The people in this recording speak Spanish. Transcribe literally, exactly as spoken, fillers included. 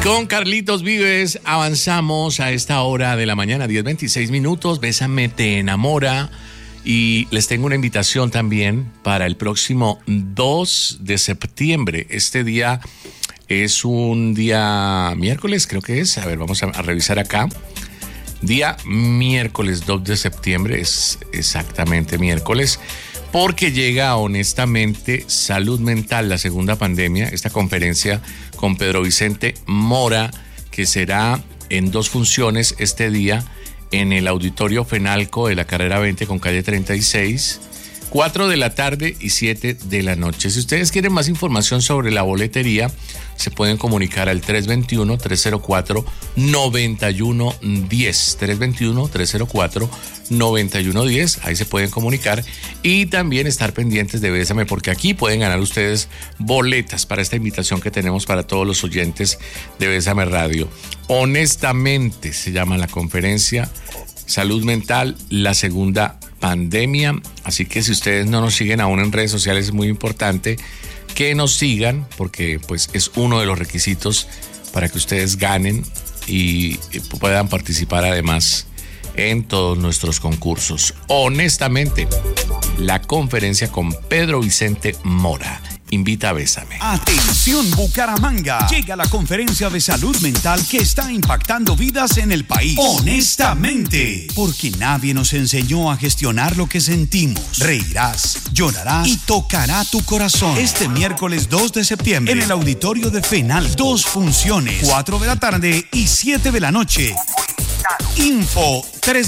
Con Carlitos Vives avanzamos a esta hora de la mañana, diez veintiséis minutos. Bésame te enamora. Y les tengo una invitación también para el próximo dos de septiembre. Este día es un día miércoles, creo que es. A ver, vamos a, a revisar acá. Día miércoles dos de septiembre, es exactamente miércoles. Porque llega honestamente Salud Mental, la segunda pandemia, esta conferencia con Pedro Vicente Mora, que será en dos funciones este día en el Auditorio Fenalco de la Carrera veinte con calle treinta y seis, cuatro de la tarde y siete de la noche. Si ustedes quieren más información sobre la boletería, se pueden comunicar al tres dos uno, tres cero cuatro, nueve uno uno cero, tres dos uno, tres cero cuatro, nueve uno uno cero, ahí se pueden comunicar y también estar pendientes de Bésame, porque aquí pueden ganar ustedes boletas para esta invitación que tenemos para todos los oyentes de Bésame Radio. Honestamente se llama la conferencia Salud Mental, la segunda pandemia, así que si ustedes no nos siguen aún en redes sociales es muy importante que nos sigan, porque pues es uno de los requisitos para que ustedes ganen y puedan participar además en todos nuestros concursos. Honestamente, la conferencia con Pedro Vicente Mora. Invita a Bésame. Atención Bucaramanga, llega la conferencia de salud mental que está impactando vidas en el país. Honestamente, porque nadie nos enseñó a gestionar lo que sentimos. Reirás, llorarás y tocará tu corazón. Este miércoles dos de septiembre en el auditorio de Fenal, dos funciones, cuatro de la tarde y siete de la noche. Info tres